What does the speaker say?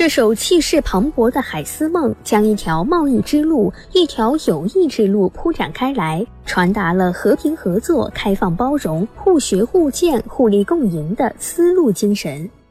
这首气势磅礴的海丝梦将一条贸易之路、一条友谊之路铺展开来，传达了和平合作、开放包容、互学互鉴、互利共赢的丝路精神。